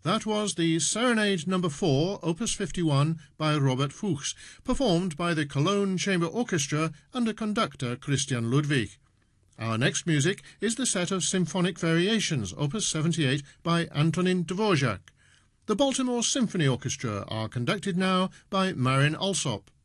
That was the Serenade No. 4, Opus 51, by Robert Fuchs, performed by the Cologne Chamber Orchestra under conductor Christian Ludwig. Our next music is the set of Symphonic Variations, Opus 78, by Antonin Dvorak. The Baltimore Symphony Orchestra are conducted now by Marin Alsop.